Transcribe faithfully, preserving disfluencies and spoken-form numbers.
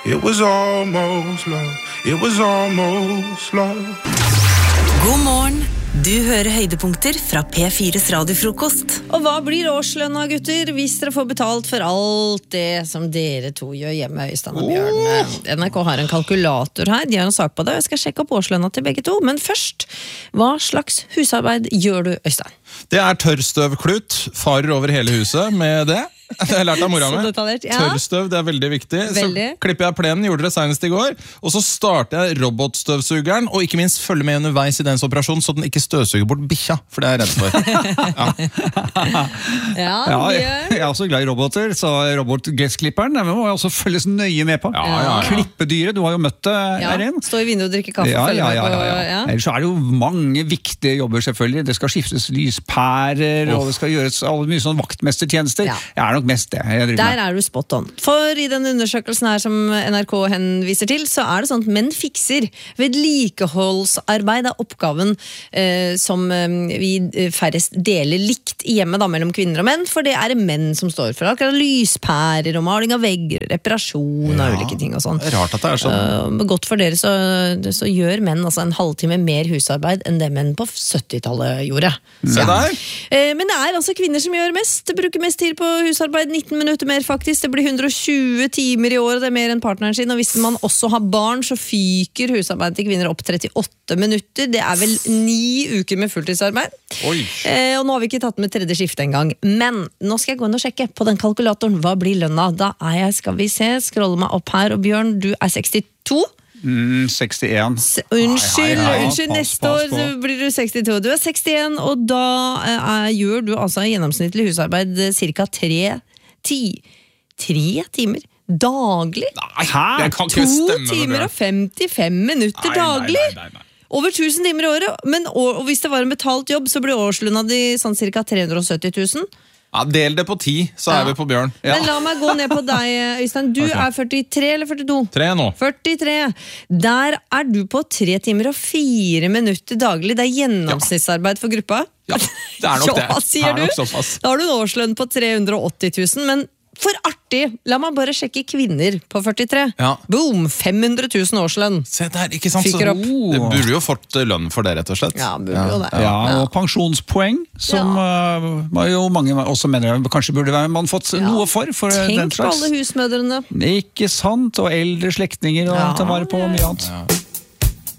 It was almost love. It was almost love. God morgen. Du hører høydepunkter fra P fires radiofrokost. Og hva blir årslønna, gutter, hvis dere får betalt for alt det som dere to gjør hjemme, Øystein og Bjørn? Oh. N R K har en kalkulator her, de har en sak på det, og jeg skal sjekke opp årslønna til begge to. Men først, hva slags husarbeid gjør du, Øystein? Det er tørrstøvklut, farer over hele huset med det. Det har jeg lært av mora mi. Ja. Tørrstøv, det er veldig viktig. Veldig. Så klipper jeg plenen, gjorde det senest i går. Og så starter jeg robotstøvsugeren, og ikke minst følger med underveis i dens operasjon, så den ikke støvsuger bort bikkja, for det er jeg redd for. Ja, ja, ja jeg, jeg er også glad i roboter, så robotgressklipperen det må jeg også følges nøye med på. Ja, ja, ja. Klippedyret, du har jo møtt det, ja, Erin. Stå i vinduet og drikke kaffe. Ja, ja, ja, på, ja, ja. ja. Ellers så er det jo mange viktige jobber selvfølgelig. Det skal skiftes lyspærer, oh. og det skal gjøres alle mye sånn vaktmestertjenester. Ja. Jeg er nok mest det. Jeg Der er du spot on. For i den undersøkelsen her som N R K henviser til, så er det sånn at menn fikser. Vedlikeholdsarbeid er oppgaven eh, som eh, vi færrest deler likt i hjemmet da, mellom kvinner og menn, for det er det menn som står for. Akkurat lyspærer og maling av vegger, reparasjon ja, og ulike ting og sånn. Det er rart at det er sånn. Uh, godt for dere så, så gjør menn altså en halvtime mer husarbeid enn det menn på syttitallet gjorde. Se der! Eh, men det er altså kvinner som gjør mest, bruker mest tid på husarbeid, nitten minutter mer faktisk, det blir hundre og tjue timer i år, det er mer enn partneren sin, og hvis man også har barn, så fyker husarbeid til kvinner opp trettiåtte minutter, det er vel ni uker med fulltidsarbeid. Eh, og nå har vi ikke tatt med tredje skifte en gang, men nå skal jeg gå inn og sjekke på den kalkulatoren, hva blir lønna? Da er jeg, skal vi se, scrolle meg opp her, og Bjørn, du er sekstito? Mm, sekstien. S unnskyld, hei, hei, hei. unnskyld Pass, neste pass, år så blir du sekstito. Du er sekstien, og da er, gjør du altså gjennomsnittlig husarbeid cirka tre, ti, tre timer daglig. Nei, det kan ikke To stemme. timer og femtifem minutter Nei, nei, daglig. nei, nei, nei. Over tusen timer i året, men og, og hvis det var en betalt jobb, så blir årslønna di sånn cirka tre hundre og sytti tusen. Ja, del det på ti, så Ja. er vi på Bjørn. Ja. Men la meg gå ned på deg, Øystein. Du Ok. er førtitre eller førtito? Tre nå. førtitre. Der er du på tre timer og fire minutter daglig. Det er gjennomsnittsarbeid for gruppa. Ja, det er nok det. Ja, sier Det er nok du? såpass. Da har du en årslønn på tre hundre og åtti tusen, men for artig, la meg bare sjekke kvinner på førtitre. Ja. Boom, fem hundre tusen årslønn. Se der, ikke sant? Så, Fyker opp. det burde jo fått lønn for det, rett og slett. Ja, burde jo det. Ja, og pensjonspoeng, som uh, jo mange også mener kanskje burde være man fått noe for. for den Tenk på slags. alle husmødrene. Ikke sant, og eldre slektninger og Ja, ta vare på ja. mye annet. Ja.